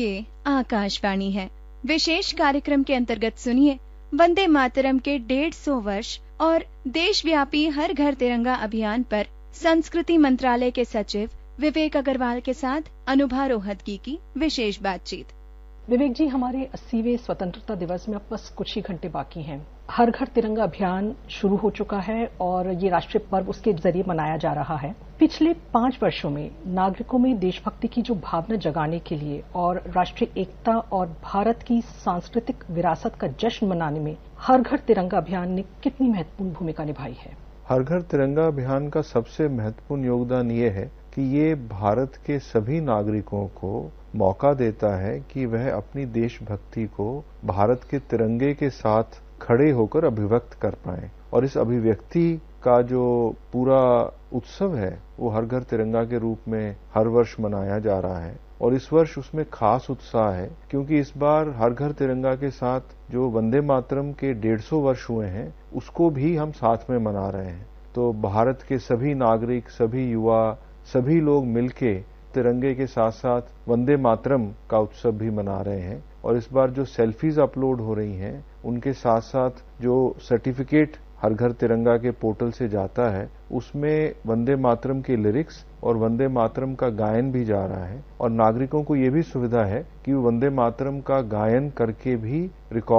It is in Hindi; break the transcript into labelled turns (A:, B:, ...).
A: ये आकाशवाणी है। विशेष कार्यक्रम के अंतर्गत सुनिए वंदे मातरम के 150 वर्ष और देशव्यापी हर घर तिरंगा अभियान पर संस्कृति मंत्रालय के सचिव विवेक अग्रवाल के साथ अनुभा रोहतगी की विशेष बातचीत।
B: विवेक जी, हमारे 80वें स्वतंत्रता दिवस में अब बस कुछ ही घंटे बाकी हैं। हर घर तिरंगा अभियान शुरू हो चुका है और ये राष्ट्रीय पर्व उसके जरिए मनाया जा रहा है। पिछले 5 वर्षों में नागरिकों में देशभक्ति की जो भावना जगाने के लिए और राष्ट्रीय एकता और भारत की सांस्कृतिक विरासत का जश्न मनाने में हर घर तिरंगा अभियान ने कितनी महत्वपूर्ण भूमिका निभाई है?
C: हर घर तिरंगा अभियान का सबसे महत्वपूर्ण योगदान ये है कि ये भारत के सभी नागरिकों को मौका देता है कि वह अपनी देशभक्ति को भारत के तिरंगे के साथ खड़े होकर अभिव्यक्त कर पाएं। और इस अभिव्यक्ति का जो पूरा उत्सव है वो हर घर तिरंगा के रूप में हर वर्ष मनाया जा रहा है। और इस वर्ष उसमें खास उत्साह है क्योंकि इस बार हर घर तिरंगा के साथ जो वंदे मातरम के 150 वर्ष हुए हैं उसको भी हम साथ में मना रहे हैं। तो भारत के सभी नागरिक, सभी युवा, सभी लोग मिलके तिरंगे के साथ साथ वंदे मातरम का उत्सव भी मना रहे हैं। और इस बार जो सेल्फीज अपलोड हो रही हैं उनके साथ साथ जो सर्टिफिकेट हर घर तिरंगा के पोर्टल से जाता है उसमें वंदे मातरम के लिरिक्स और वंदे मातरम का गायन भी जा रहा है। और नागरिकों को ये भी सुविधा है कि वो वंदे मातरम का गायन करके भी रिकॉर्ड